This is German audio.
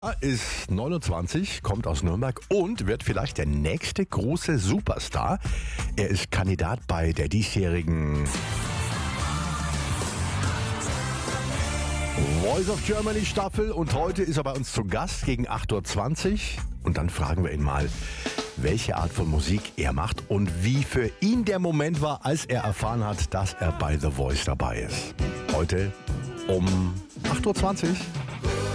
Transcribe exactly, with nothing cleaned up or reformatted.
Er ist neunundzwanzig, kommt aus Nürnberg und wird vielleicht der nächste große Superstar. Er ist Kandidat bei der diesjährigen Voice of Germany Staffel und heute ist er bei uns zu Gast gegen acht Uhr zwanzig. Und dann fragen wir ihn mal, welche Art von Musik er macht und wie für ihn der Moment war, als er erfahren hat, dass er bei The Voice dabei ist. Heute um acht Uhr zwanzig.